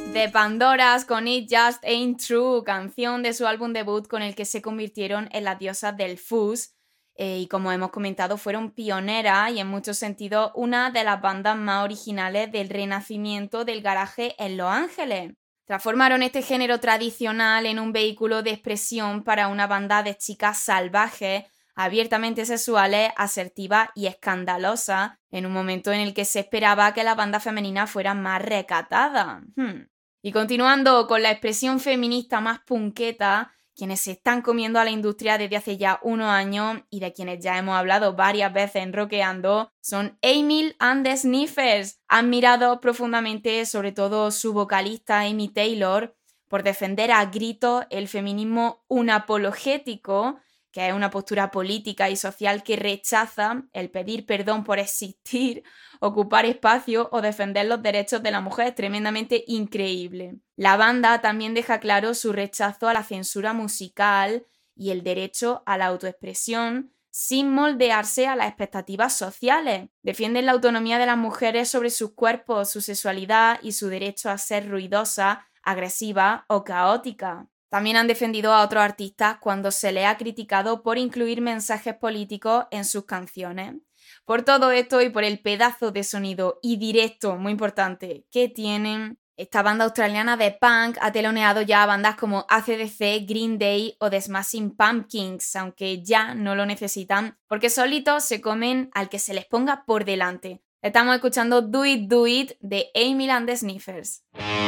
The Pandoras con It Just Ain't True, canción de su álbum debut con el que se convirtieron en las diosas del fuzz. Y como hemos comentado, fueron pioneras y en muchos sentidos una de las bandas más originales del renacimiento del garaje en Los Ángeles. Transformaron este género tradicional en un vehículo de expresión para una banda de chicas salvajes, abiertamente sexuales, asertivas y escandalosas, en un momento en el que se esperaba que las bandas femeninas fueran más recatadas. Y continuando con la expresión feminista más punqueta, quienes se están comiendo a la industria desde hace ya unos años y de quienes ya hemos hablado varias veces en Rockeando, son Emil and the Sniffers, admirados profundamente sobre todo su vocalista Amy Taylor por defender a gritos el feminismo unapologético, que es una postura política y social que rechaza el pedir perdón por existir, ocupar espacio o defender los derechos de la mujer. Es tremendamente increíble. La banda también deja claro su rechazo a la censura musical y el derecho a la autoexpresión sin moldearse a las expectativas sociales. Defienden la autonomía de las mujeres sobre sus cuerpos, su sexualidad y su derecho a ser ruidosa, agresiva o caótica. También han defendido a otros artistas cuando se les ha criticado por incluir mensajes políticos en sus canciones. Por todo esto y por el pedazo de sonido y directo, muy importante, que tienen, esta banda australiana de punk ha teloneado ya a bandas como AC/DC, Green Day o The Smashing Pumpkins, aunque ya no lo necesitan porque solitos se comen al que se les ponga por delante. Estamos escuchando Do It, Do It de Emil and the Sniffers.